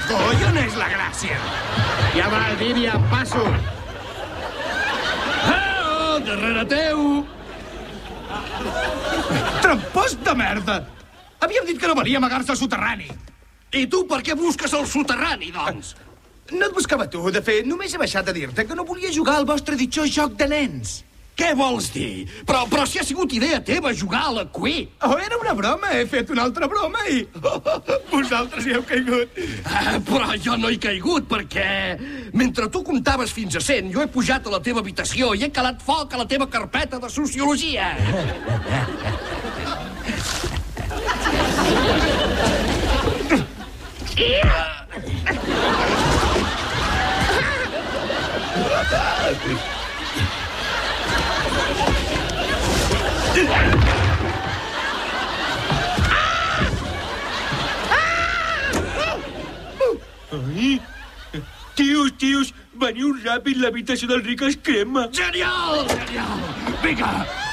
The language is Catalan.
Collons és la gràcia? Ja va, Víria, passo. Oh, darrere teu! Trampós de merda! Havíem dit que no valia amagar-se al soterrani. I tu per què busques el soterrani, doncs? No et buscava tu, de fet, només he baixat a dir-te que no volia jugar al vostre ditxós joc de nens. Què vols dir? Però si ha sigut idea teva jugar a la cué. Oh, era una broma, he fet una altra broma i... vosaltres hi heu caigut. Però jo no he caigut perquè... Mentre tu comptaves fins a 100, jo he pujat a la teva habitació i he calat foc a la teva carpeta de sociologia. Ai! Tios, veniu ràpid, l'habitació del Rick es crema. Genial! Vinga,